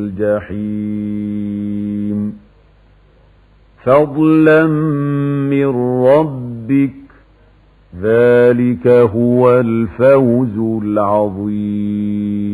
الجحيم فضلا من ربك ذلك هو الفوز العظيم.